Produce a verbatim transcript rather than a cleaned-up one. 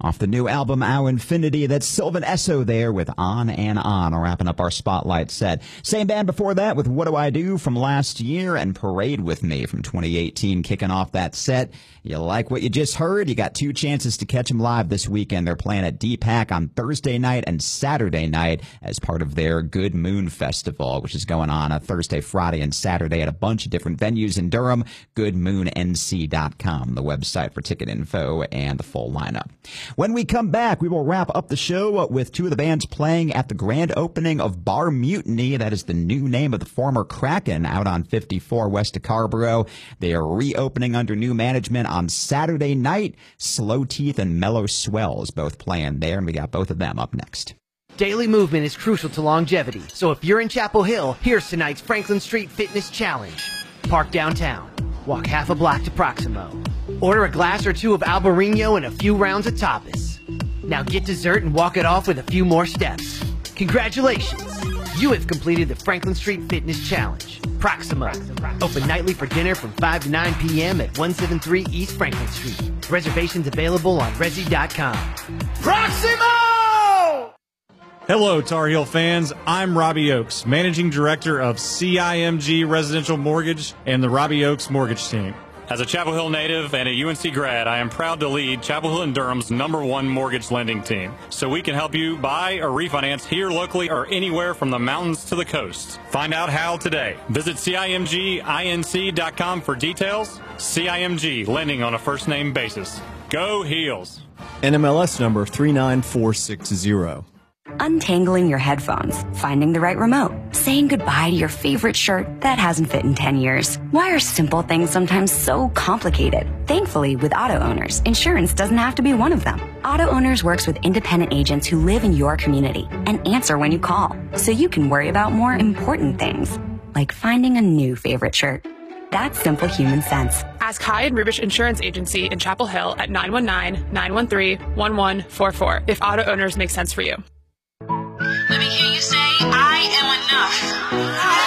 Off the new album, Our Infinity, that's Sylvan Esso there with On and On, wrapping up our Spotlight set. Same band before that with What Do I Do from last year and Parade With Me from twenty eighteen, kicking off that set. You like what you just heard? You got two chances to catch them live this weekend. They're playing at D PAC on Thursday night and Saturday night as part of their Good Moon Festival, which is going on a Thursday, Friday, and Saturday at a bunch of different venues in Durham. good moon n c dot com, the website for ticket info and the full lineup. When we come back, we will wrap up the show with two of the bands playing at the grand opening of Bar Mutiny. That is the new name of the former Kraken out on fifty-four west of Carborough. They are reopening under new management on Saturday night. Slow Teeth and Mellow Swells both playing there, and we got both of them up next. Daily movement is crucial to longevity, so if you're in Chapel Hill, here's tonight's Franklin Street Fitness Challenge. Park downtown. Walk half a block to Proximo. Order a glass or two of Albarino and a few rounds of tapas. Now get dessert and walk it off with a few more steps. Congratulations! You have completed the Franklin Street Fitness Challenge. Proximo. Open nightly for dinner from five to nine p m at one seventy-three East Franklin Street. Reservations available on resi dot com. Proximo! Hello, Tar Heel fans. I'm Robbie Oakes, Managing Director of C I M G Residential Mortgage and the Robbie Oakes Mortgage Team. As a Chapel Hill native and a U N C grad, I am proud to lead Chapel Hill and Durham's number one mortgage lending team. So we can help you buy or refinance here locally or anywhere from the mountains to the coast. Find out how today. Visit C I M G inc dot com for details. C I M G, lending on a first name basis. Go Heels. N M L S number three nine four six zero. Untangling your headphones, finding the right remote, saying goodbye to your favorite shirt that hasn't fit in ten years. Why are simple things sometimes so complicated? Thankfully, with Auto Owners, insurance doesn't have to be one of them. Auto Owners works with independent agents who live in your community and answer when you call, so you can worry about more important things, like finding a new favorite shirt. That's simple human sense. Ask High and Rubish Insurance Agency in Chapel Hill at nine one nine, nine one three, one one four four if Auto Owners make sense for you. Let me hear you say, I am enough.